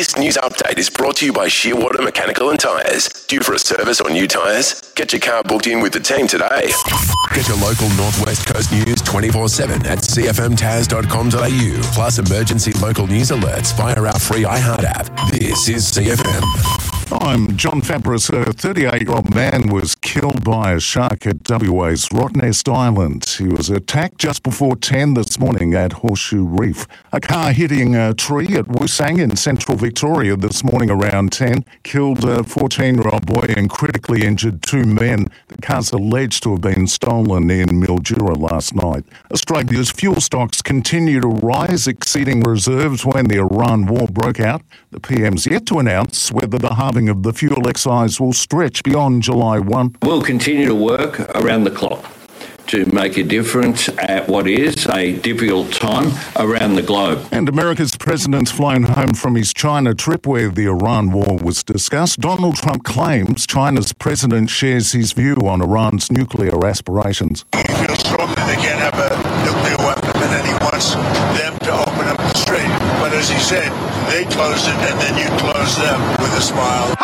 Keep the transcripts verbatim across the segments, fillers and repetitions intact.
This news update is brought to you by Shearwater Mechanical and Tyres. Due for a service or new tyres? Get your car booked in with the team today. Get your local Northwest Coast news twenty-four seven at c f m taz dot com dot a u, plus emergency local news alerts via our free iHeart app. This is C F M. I'm John Fabris. A thirty-eight-year-old man was killed by a shark at W A's Rottnest Island. He was attacked just before ten this morning at Horseshoe Reef. A car hitting a tree at Woosang in central Victoria this morning around ten killed a fourteen-year-old boy and critically injured two men. The car's alleged to have been stolen in Mildura last night. Australia's fuel stocks continue to rise, exceeding reserves when the Iran war broke out. The P M's yet to announce whether the halving of the fuel excise will stretch beyond July first. We'll continue to work around the clock to make a difference at what is a difficult time around the globe. And America's president's flown home from his China trip where the Iran war was discussed. Donald Trump claims China's president shares his view on Iran's nuclear aspirations. He feels strongly they can't have a nuclear weapon, and then he wants them to open up the strait. But as he said, they closed it and then you close them with a smile.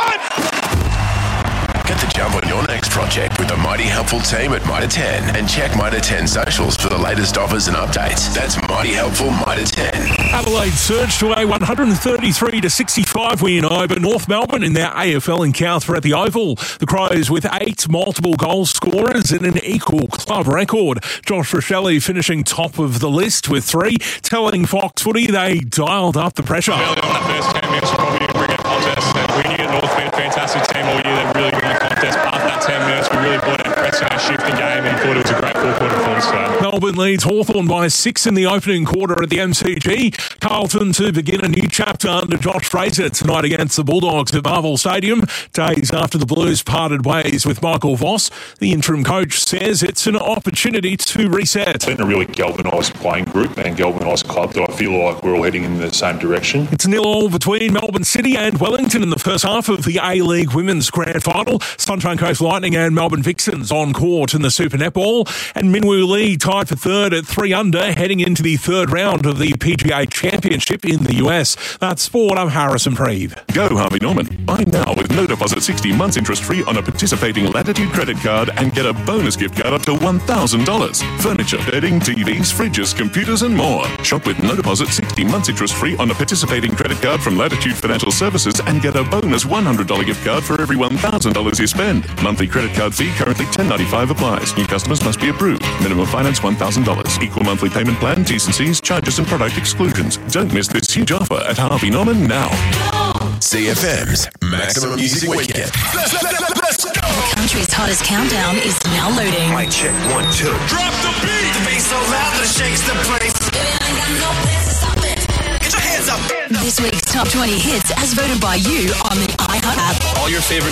Get the jump on your next project with the Mighty Helpful team at Mitre ten and check Mitre ten socials for the latest offers and updates. That's Mighty Helpful Mitre ten. Adelaide surged to a one thirty-three to sixty-five win over North Melbourne in their A F L encounter at the Oval. The Crows with eight multiple goal scorers and an equal club record. Josh Rochelle finishing top of the list with three, telling Fox Footy they dialed up the pressure. Early on that first ten minutes, probably didn't bring a contest. And we knew North been a fantastic team all year. They really won the contest. After that ten minutes, we really brought our press and our shifting game and thought it was a great four-quarter performance today. Melbourne leads Hawthorn by six in the opening quarter at the M C G. Carlton to begin a new chapter under Josh Fraser tonight against the Bulldogs at Marvel Stadium. Days after the Blues parted ways with Michael Voss, the interim coach says it's an opportunity to reset. It's been a really galvanised playing group and galvanised club that I feel like we're all heading in the same direction. It's nil all between Melbourne City and Wellington in the first half of the A-League Women's Grand Final. Sunshine Coast Lightning and Melbourne Vixens on court in the Super Netball. And Minwoo Lee tied for third at three under, heading into the third round of the P G A Championship in the U S. That's sport. I'm Harrison Preeve. Go Harvey Norman. Buy now with no deposit, sixty months interest free on a participating Latitude credit card and get a bonus gift card up to one thousand dollars. Furniture, bedding, T Vs, fridges, computers and more. Shop with no deposit, sixty months interest free on a participating credit card from Latitude Financial Services and get a bonus one hundred dollars gift card for every one thousand dollars you spend. Monthly credit card fee currently ten ninety-five applies. New customers must be approved. Minimum finance one thousand dollars. Equal monthly payment plan, T's and C's, charges and product exclusions. Don't miss this huge offer at Harvey Norman now. C F M's Maximum Music Weekend. Let's, let's, let's go! The country's hottest countdown is now loading. Mic check, one, two. Drop the beat! The beat so loud that it shakes the place. Get your hands up! This week's top twenty hits as voted by you on the iHeart app. All your favorite